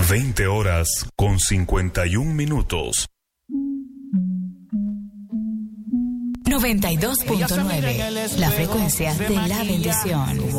20 horas con 51 minutos. 92.9, la frecuencia de la bendición.